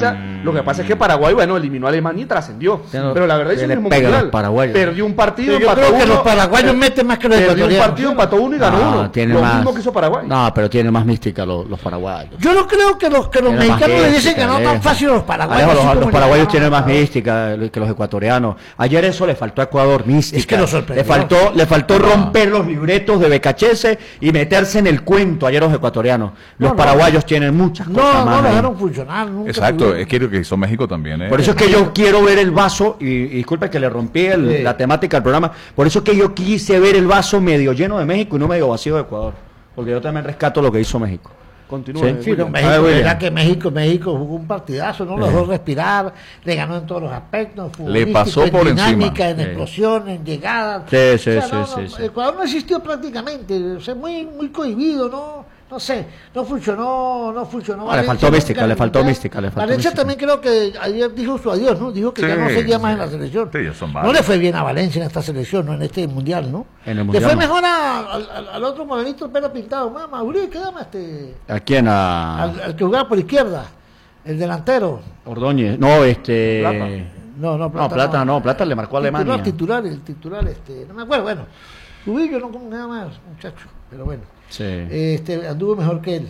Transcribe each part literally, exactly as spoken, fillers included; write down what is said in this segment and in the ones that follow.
marcha. Lo que pasa es que Paraguay, bueno, eliminó a Alemania y trascendió. No, pero la verdad hizo el mismo mundial. Perdió un partido, yo creo uno, que los paraguayos meten más que los ecuatorianos. Perdió un partido, empató uno y ganó no, uno. Tiene lo más, mismo que hizo Paraguay. No, pero tiene más mística los, los paraguayos. Yo no creo que los, que los mexicanos le dicen que no tan fácil a los paraguayos. Alejo, los, los paraguayos tienen más mística que los ecuatorianos. Ayer eso le faltó a Ecuador, mística. Es que lo sorprendió. Le faltó, le faltó no. romper los libretos de Becachese y meterse en el cuento ayer los ecuatorianos. Los no, paraguayos no. tienen muchas no, cosas no, más. No, dejaron funcionar. Nunca Exacto, tuvieron. es que lo que hizo México también. ¿eh? Por eso es que yo quiero ver el vaso, y, y disculpe que le rompí el, sí. la temática del programa, por eso es que yo quise ver el vaso medio lleno de México y no medio vacío de Ecuador. Porque yo también rescato lo que hizo México. Continúa. Sí, sí, no, México, verdad que México, México jugó un partidazo, no lo dejó respirar, le ganó en todos los aspectos, le pasó por en dinámica, encima. en Sí. explosión, en llegada. Sí, sí, o sea, sí, no, sí, no, sí. Ecuador no existió prácticamente, o sea, muy, muy cohibido, no, no sé, no funcionó, no funcionó. No, Valencia, le faltó mística, le faltó ya, mística, le faltó Valencia mística. también creo que ayer dijo su adiós, ¿no? Dijo que Sí, ya no seguía más sí. en la selección. Sí, ya son no varios. le fue bien a Valencia en esta selección, no en este mundial, ¿no? En el le mundial fue no. mejor a, al, al, al otro morenito el pelo pintado, mamá, Uribe, quédame este. ¿A quién? A Al, al que jugaba por izquierda, el delantero. Ordóñez. No, este... Plata. No, no, No, Plata no, Plata le marcó a Alemania. Titular, titular, el titular, este, no me acuerdo, bueno. Cubillo no como nada más, muchacho, pero bueno. Sí. Este, anduvo mejor que él.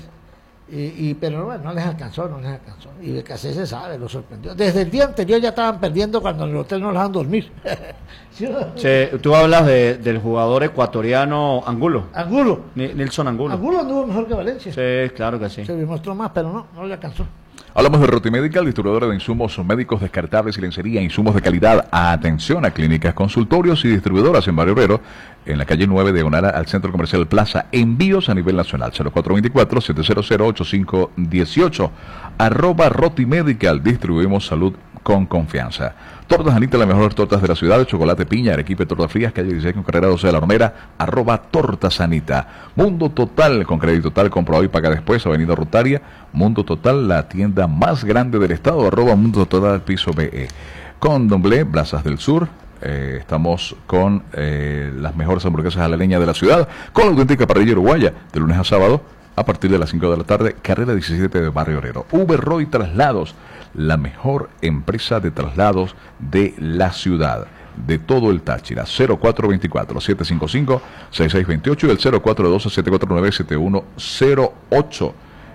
Y, y, pero bueno, no les alcanzó, no les alcanzó. Y Becasé se sabe, lo sorprendió. Desde el día anterior ya estaban perdiendo cuando en el hotel no los dejaban dormir. ¿Sí? Sí, tú hablas de, del jugador ecuatoriano Angulo. Angulo. Ni- Nilson Angulo. Angulo anduvo mejor que Valencia. Sí, claro que sí. Se demostró más, pero no, no le alcanzó. Hablamos de Rotimedical, distribuidora de insumos médicos descartables y lencería, insumos de calidad. Atención a clínicas, consultorios y distribuidoras en Barrio Obrero, en la calle nueve de Onara al Centro Comercial Plaza. Envíos a nivel nacional, cero cuatro dos cuatro, siete cero cero, ocho cinco uno ocho. Arroba Rotimedical, distribuimos salud con confianza. Tortas Anita, las mejores tortas de la ciudad, de chocolate, piña, arequipe, tortas frías, calle dieciséis con carrera doce de la Hornera, arroba Tortas Anita. Mundo Total, con crédito total, comprobado y paga después, avenida Rotaria. Mundo Total, la tienda más grande del estado, arroba Mundo Total, piso B E. Con Domblé, Plazas del Sur, eh, estamos con eh, las mejores hamburguesas a la leña de la ciudad, con la auténtica parrilla uruguaya, de lunes a sábado, a partir de las cinco de la tarde, carrera diecisiete de Barrio Obrero. Uber Roy Traslados, la mejor empresa de traslados de la ciudad, de todo el Táchira. Cero cuatro dos cuatro, siete cinco cinco, seis seis dos ocho y el cero cuatro uno dos, siete cuatro nueve, siete uno cero ocho.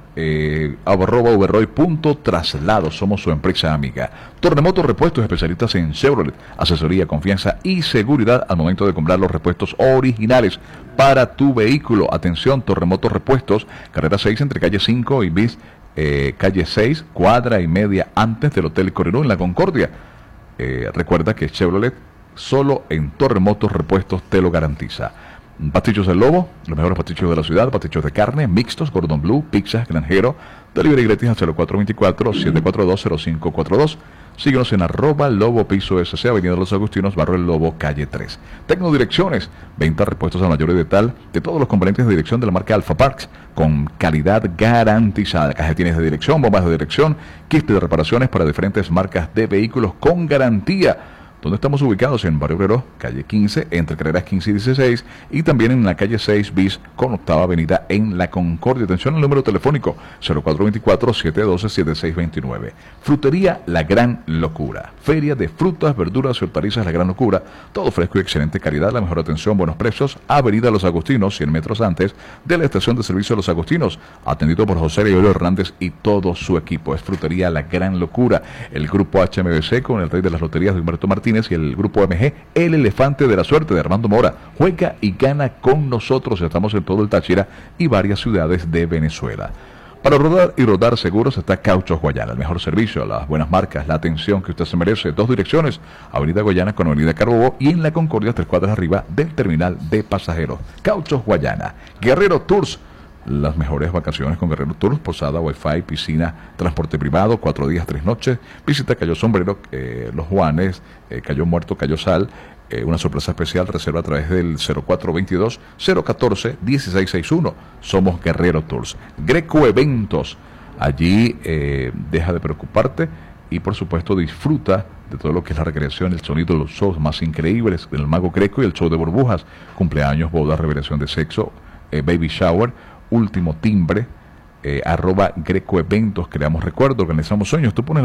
Eh, arroba uberroy punto traslado, somos su empresa amiga. Tornemoto Repuestos, especialistas en Chevrolet, asesoría, confianza y seguridad al momento de comprar los repuestos originales para tu vehículo. Atención, Tornemoto Repuestos, carrera seis entre calle cinco y bis, eh, calle seis, cuadra y media antes del Hotel Coronó en La Concordia. Eh, recuerda que Chevrolet solo en Torremotos Repuestos te lo garantiza. Pastichos del Lobo, los mejores pastichos de la ciudad, pastichos de carne, mixtos, cordón blue, pizzas, granjero, delivery gratis al cero cuatro dos cuatro, siete cuatro dos, cero cinco cuatro dos. Síguenos en arroba Lobo Piso S C, Avenida de los Agustinos, Barrio El Lobo, calle tres. Tecnodirecciones, venta, repuestos al mayor y de tal, de todos los componentes de dirección de la marca Alfa Parks, con calidad garantizada. Cajetines de dirección, bombas de dirección, kits de reparaciones para diferentes marcas de vehículos con garantía. Donde estamos ubicados en Barrio Obrero, calle quince, entre carreras quince y dieciséis, y también en la calle seis bis con octava avenida en La Concordia. Atención al número telefónico cero cuatro dos cuatro, siete uno dos, siete seis dos nueve. Frutería La Gran Locura, feria de frutas, verduras y hortalizas La Gran Locura, todo fresco y excelente calidad, la mejor atención, buenos precios, avenida Los Agustinos, cien metros antes de la estación de servicio de Los Agustinos, atendido por José Gregorio Hernández y todo su equipo. Es Frutería La Gran Locura. El grupo H M B C con el rey de las loterías de Humberto Martínez y el grupo M G, el elefante de la suerte de Armando Mora. Juega y gana con nosotros. Estamos en todo el Táchira y varias ciudades de Venezuela. Para rodar y rodar seguros está Cauchos Guayana, el mejor servicio, las buenas marcas, la atención que usted se merece. Dos direcciones, Avenida Guayana con Avenida Carabobo y en La Concordia, tres cuadras arriba del terminal de pasajeros. Cauchos Guayana. Guerrero Tours, las mejores vacaciones con Guerrero Tours, posada, wifi, piscina, transporte privado, cuatro días, tres noches, visita Cayo Sombrero, eh, Los Juanes, eh, Cayo Muerto, Cayo Sal, eh, una sorpresa especial, reserva a través del cero cuatro dos dos, cero uno cuatro, uno seis seis uno. Somos Guerrero Tours. Greco Eventos, allí eh, deja de preocuparte y por supuesto disfruta de todo lo que es la recreación, el sonido de los shows más increíbles del Mago Greco y el show de burbujas, cumpleaños, bodas, revelación de sexo, eh, baby shower, último timbre, eh, arroba Greco Eventos, creamos recuerdos, organizamos sueños. Tú pones